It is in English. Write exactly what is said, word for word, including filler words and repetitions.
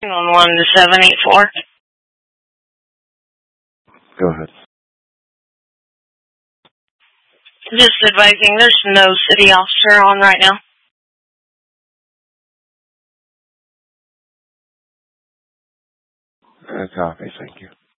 On one to seven eight four. Go ahead. Just advising, there's no city officer on right now. Uh, copy, thank you.